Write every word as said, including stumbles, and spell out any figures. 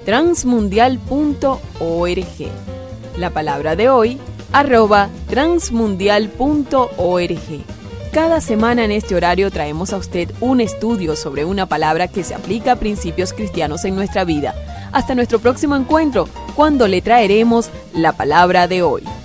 transmundial punto org. La palabra de hoy, arroba transmundial punto org. Cada semana en este horario traemos a usted un estudio sobre una palabra que se aplica a principios cristianos en nuestra vida. Hasta nuestro próximo encuentro, cuando le traeremos la palabra de hoy.